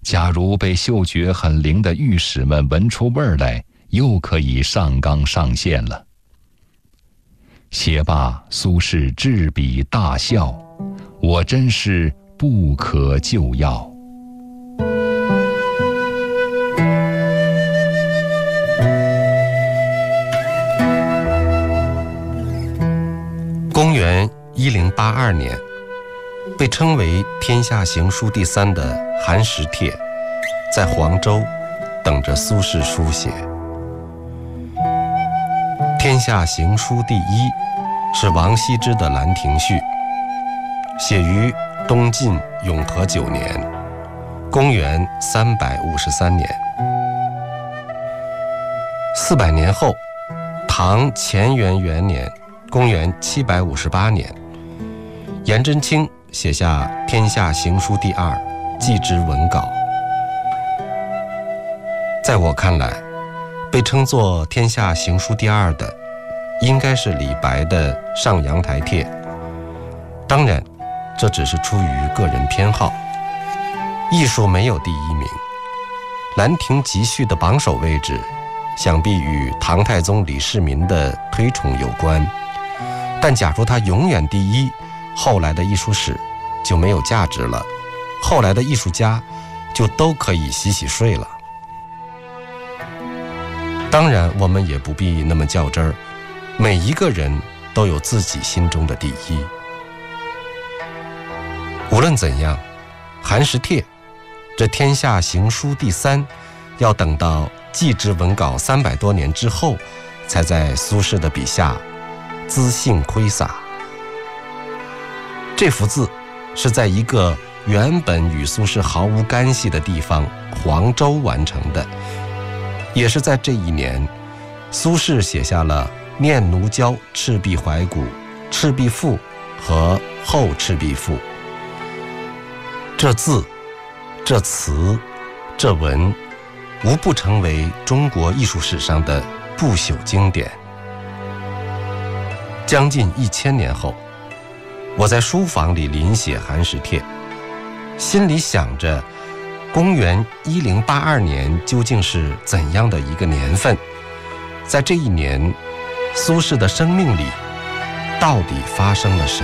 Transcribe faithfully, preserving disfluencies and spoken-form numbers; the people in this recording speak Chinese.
假如被嗅觉很灵的御史们闻出味儿来，又可以上纲上线了。写罢，苏轼执笔大笑：“我真是不可救药。” 公元一零八二年，被称为天下行书第三的韩石帖，在黄州等着苏轼书写。天下行书第一是王羲之的《兰亭序》，写于东晋永和九年，公元三百五十三年。四百年后，唐乾元元年，公元七百五十八年，颜真卿写下《天下行书第二》，祭之文稿。在我看来，被称作天下行书第二的，应该是李白的《上阳台帖》。当然，这只是出于个人偏好。艺术没有第一名，《兰亭集序》的榜首位置，想必与唐太宗李世民的推崇有关。但假如他永远第一，后来的艺术史就没有价值了，后来的艺术家就都可以洗洗睡了。当然，我们也不必那么较真儿，每一个人都有自己心中的第一。无论怎样，韩石帖这天下行书第三，要等到祭之文稿三百多年之后，才在苏轼的笔下恣兴挥洒。这幅字是在一个原本与苏轼毫无干系的地方黄州完成的，也是在这一年，苏轼写下了《念奴娇·赤壁怀古》《赤壁赋》和《后赤壁赋》。这字、这词、这文，无不成为中国艺术史上的不朽经典。将近一千年后，我在书房里临写韩石帖，心里想着公元一零八二年究竟是怎样的一个年份，在这一年，苏轼的生命里到底发生了什么？